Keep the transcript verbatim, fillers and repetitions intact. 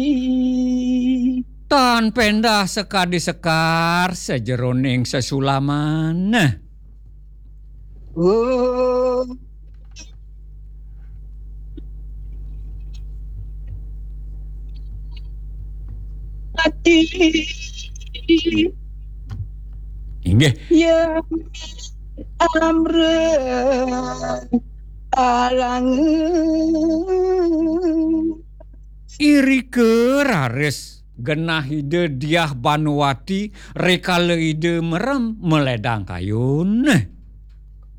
Tan pendah sekadi sekar sejeroning sesulaman. Oh, hati Inggih, yang amren alangen. irike raris genah ide diah Banuwati rekale ide merem meledang kayun.